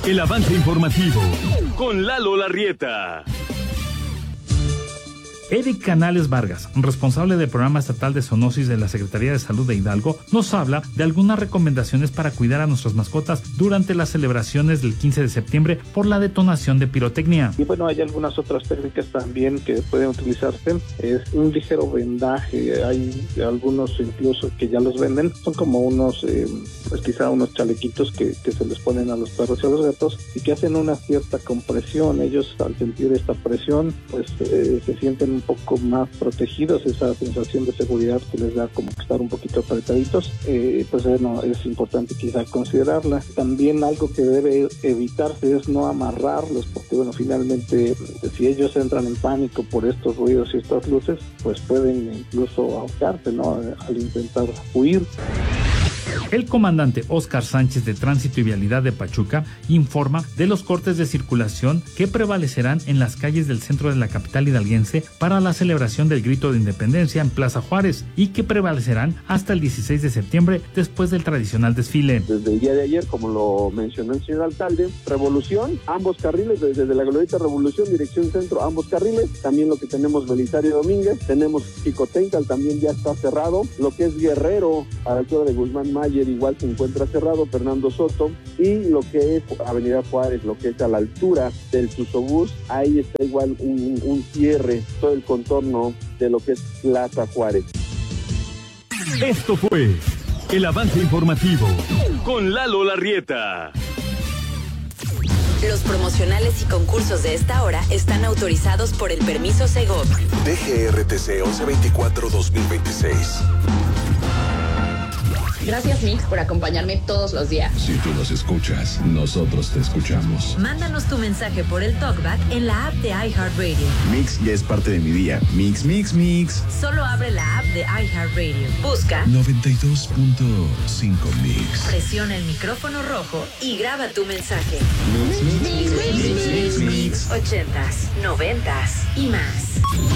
El avance informativo con Lalo Larrieta. Eric Canales Vargas, responsable del programa estatal de zoonosis de la Secretaría de Salud de Hidalgo, nos habla de algunas recomendaciones para cuidar a nuestras mascotas durante las celebraciones del 15 de septiembre por la detonación de pirotecnia. Y bueno, hay algunas otras técnicas también que pueden utilizarse. Es un ligero vendaje, hay algunos incluso que ya los venden, son como unos, pues quizá unos chalequitos que se les ponen a los perros y a los gatos y que hacen una cierta compresión. Ellos al sentir esta presión, pues se sienten un poco más protegidos, esa sensación de seguridad que les da como que estar un poquito apretaditos, pues bueno, es importante quizá considerarla. También algo que debe evitarse es no amarrarlos, porque bueno, finalmente si ellos entran en pánico por estos ruidos y estas luces, pues pueden incluso ahogarse, ¿no?, al intentar huir. El comandante Óscar Sánchez de Tránsito y Vialidad de Pachuca informa de los cortes de circulación que prevalecerán en las calles del centro de la capital hidalguense para la celebración del Grito de Independencia en Plaza Juárez y que prevalecerán hasta el 16 de septiembre después del tradicional desfile. Desde el día de ayer, como lo mencionó el señor alcalde, Revolución, ambos carriles, desde la glorieta Revolución, dirección centro, ambos carriles. También lo que tenemos Belisario Domínguez, tenemos Xicoténcatl, también ya está cerrado. Lo que es Guerrero, a la altura de Guzmán Mayer, igual se encuentra cerrado, Fernando Soto, y lo que es Avenida Juárez, lo que es a la altura del Tuzobús, ahí está igual un cierre, todo el contorno de lo que es Plaza Juárez. Esto fue el avance informativo con Lalo Larrieta. Los promocionales y concursos de esta hora están autorizados por el permiso Segov. DGRTC 1124-2026. Gracias, Mix, por acompañarme todos los días. Si tú nos escuchas, nosotros te escuchamos. Mándanos tu mensaje por el TalkBack en la app de iHeartRadio. Mix ya es parte de mi día. Mix, mix, mix. Solo abre la app de iHeartRadio. Busca 92.5 Mix. Presiona el micrófono rojo y graba tu mensaje. Mix, mix, mix, mix, mix, mix. 80s, 90s y más.